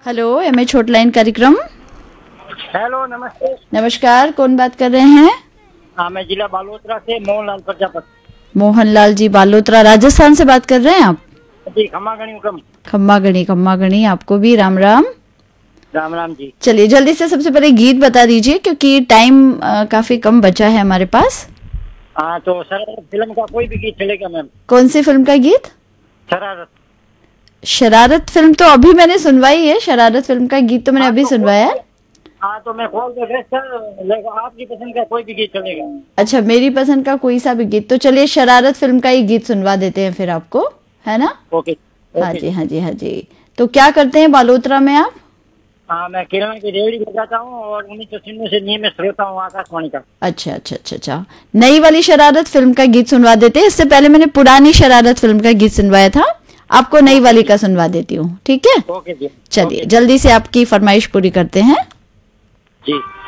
Hello MH hotline कार्यक्रम। Hello, नमस्ते। नमस्कार, कौन बात कर रहे हैं? हाँ, मैं जिला बालोतरा से मोहनलाल प्रजापति। मोहनलाल जी बालोतरा, राजस्थान से बात कर रहे हैं आप? जी, खम्मा गणी हुकम। खम्मा गणी आपको भी राम राम। राम राम जी। चलिए जल्दी से सबसे पहले गीत बता दीजिए क्योंकि टाइम काफी कम बचा है हमारे पास। हाँ, तो शरारत फिल्म का कोई भी गीत चलेगा मैम। कौन सी फिल्म का गीत? शरारत। शरारत फिल्म तो अभी मैंने सुनवाई है, शरारत फिल्म का गीत तो मैंने हाँ, अभी सुनवाया है। हाँ, तो मैं कॉल पे व्यस्त था, लेकिन आपकी पसंद का कोई भी गीत चलेगा। अच्छा, मेरी पसंद का कोई सा भी गीत, तो चलिए शरारत फिल्म का ही गीत सुनवा देते हैं फिर आपको, है ना? ओके। हाँ ओके जी, हाँ जी, हाँ जी। तो क्या करते हैं बालोतरा में आप? हाँ, मैं किराना की रेहड़ी लगाता हूँ और 1996 से नियमित श्रोता हूँ आकाशवाणी का। अच्छा अच्छा अच्छा अच्छा। नई वाली शरारत फिल्म का गीत सुनवा देते हैं, इससे पहले मैंने पुरानी शरारत फिल्म का गीत सुनवाया था, आपको नई वाली का सुनवा देती हूँ, ठीक है? ओके जी। चलिए ओके जल्दी से आपकी फरमाइश पूरी करते हैं। जी।